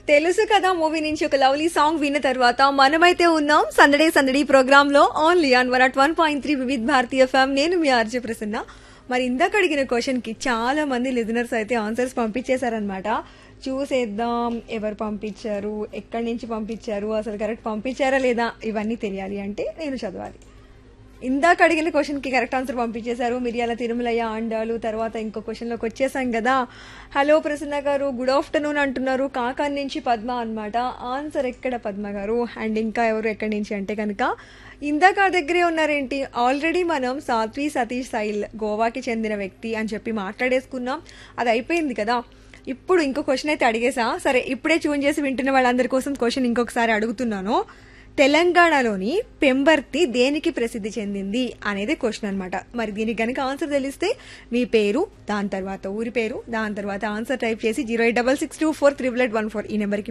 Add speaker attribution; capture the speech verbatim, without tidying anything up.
Speaker 1: తెలుసు కదా మూవీ నుంచి ఒక లవ్లీ సాంగ్ విన్న తర్వాత మనమైతే ఉన్నాం సందడే సందడి ప్రోగ్రామ్ లో only on one at one point three Vividh Bharatiya FM. నేను మీ ఆర్జే ప్రసన్న. మరి ఇందాక అడిగిన క్వశ్చన్ కి చాలా మంది లిజనర్స్ అయితే ఆన్సర్స్ పంపించేశారనమాట. చూసేద్దాం ఎవరు పంపించారు, ఎక్కడి నుంచి పంపించారు, అసలు కరెక్ట్ పంపించారా లేదా ఇవన్నీ తెలియాలి అంటే నేను చదవాలి. ఇందాక అడిగిన క్వశ్చన్ కి కరెక్ట్ ఆన్సర్ పంపించేశారు మిరియాల తిరుమలయ్య ఆండాలు. తర్వాత ఇంకో క్వశ్చన్ లోకి వచ్చేసాం కదా. హలో ప్రసన్న గారు, గుడ్ ఆఫ్టర్నూన్ అంటున్నారు. కాకాన్ నుంచి పద్మ అన్నమాట. ఆన్సర్ ఎక్కడ పద్మ గారు? అండ్ ఇంకా ఎవరు ఎక్కడి నుంచి అంటే కనుక ఇందాక దగ్గరే ఉన్నారేంటి? ఆల్రెడీ మనం సాత్వి సతీష్ సైల్ గోవాకి చెందిన వ్యక్తి అని చెప్పి మాట్లాడేసుకున్నాం, అది అయిపోయింది కదా. ఇప్పుడు ఇంకో క్వశ్చన్ అయితే అడిగేసా. సరే, ఇప్పుడే ట్యూన్ చేసి వింటున్న వాళ్ళందరి కోసం క్వశ్చన్ ఇంకొకసారి అడుగుతున్నాను. తెలంగాణలోని పెంబర్తి దేనికి ప్రసిద్ధి చెందింది అనేది క్వశ్చన్ అనమాట. మరి దీనికి కనుక ఆన్సర్ తెలిస్తే మీ పేరు, దాని తర్వాత ఊరి పేరు, దాని తర్వాత ఆన్సర్ టైప్ చేసి zero eight double six two four triple eight one four ఈ నెంబర్కి